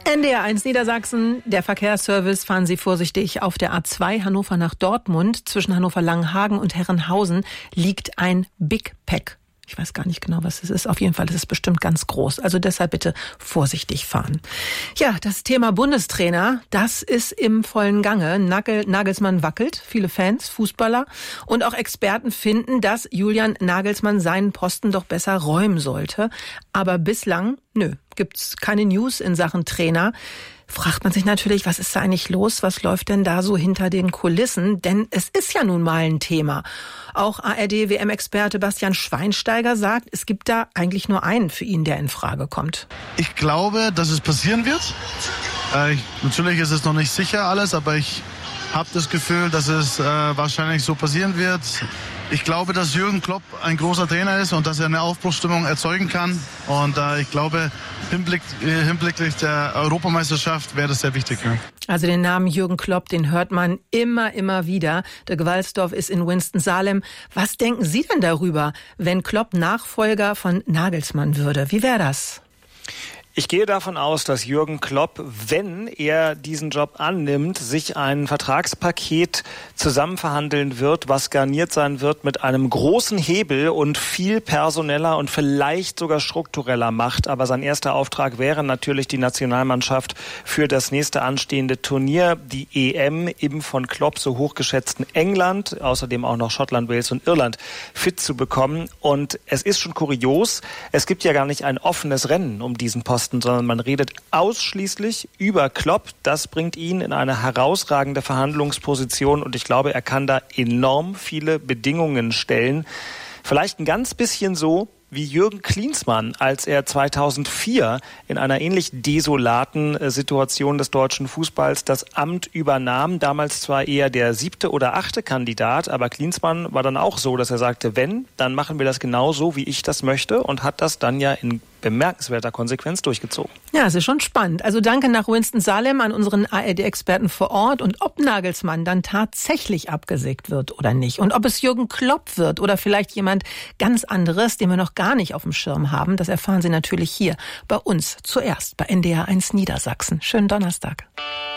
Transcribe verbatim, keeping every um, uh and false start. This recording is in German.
N D R eins Niedersachsen, der Verkehrsservice. Fahren Sie vorsichtig auf der A zwei Hannover nach Dortmund. Zwischen Hannover-Langenhagen und Herrenhausen liegt ein Big Pack. Ich weiß gar nicht genau, was es ist. Auf jeden Fall ist es bestimmt ganz groß. Also deshalb bitte vorsichtig fahren. Ja, das Thema Bundestrainer, das ist im vollen Gange. Nagel, Nagelsmann wackelt. Viele Fans, Fußballer und auch Experten finden, dass Julian Nagelsmann seinen Posten doch besser räumen sollte. Aber bislang, nö, gibt's keine News in Sachen Trainer. Fragt man sich natürlich, was ist da eigentlich los? Was läuft denn da so hinter den Kulissen? Denn es ist ja nun mal ein Thema. Auch A R D-W M-Experte Bastian Schweinsteiger sagt, es gibt da eigentlich nur einen für ihn, der in Frage kommt. Ich glaube, dass es passieren wird. Äh, ich, natürlich ist es noch nicht sicher alles, aber ich habe das Gefühl, dass es äh, wahrscheinlich so passieren wird. Ich glaube, dass Jürgen Klopp ein großer Trainer ist und dass er eine Aufbruchsstimmung erzeugen kann. Und äh, ich glaube, hinblick, äh, hinblicklich der Europameisterschaft wäre das sehr wichtig. Ja. Also den Namen Jürgen Klopp, den hört man immer, immer wieder. Der Gewalsdorf ist in Winston-Salem. Was denken Sie denn darüber, wenn Klopp Nachfolger von Nagelsmann würde? Wie wäre das? Ich gehe davon aus, dass Jürgen Klopp, wenn er diesen Job annimmt, sich ein Vertragspaket zusammenverhandeln wird, was garniert sein wird mit einem großen Hebel und viel personeller und vielleicht sogar struktureller Macht. Aber sein erster Auftrag wäre natürlich die Nationalmannschaft für das nächste anstehende Turnier, die E M im von Klopp so hochgeschätzten England, außerdem auch noch Schottland, Wales und Irland fit zu bekommen. Und es ist schon kurios, es gibt ja gar nicht ein offenes Rennen um diesen Posten, sondern man redet ausschließlich über Klopp. Das bringt ihn in eine herausragende Verhandlungsposition und ich glaube, er kann da enorm viele Bedingungen stellen. Vielleicht ein ganz bisschen so wie Jürgen Klinsmann, als er zweitausendvier in einer ähnlich desolaten Situation des deutschen Fußballs das Amt übernahm. Damals zwar eher der siebte oder achte Kandidat, aber Klinsmann war dann auch so, dass er sagte, wenn, dann machen wir das genauso, wie ich das möchte und hat das dann ja in bemerkenswerter Konsequenz durchgezogen. Ja, es ist schon spannend. Also danke nach Winston-Salem an unseren A R D-Experten vor Ort. Und ob Nagelsmann dann tatsächlich abgesägt wird oder nicht und ob es Jürgen Klopp wird oder vielleicht jemand ganz anderes, den wir noch gar nicht auf dem Schirm haben, das erfahren Sie natürlich hier bei uns zuerst bei N D R eins Niedersachsen. Schönen Donnerstag.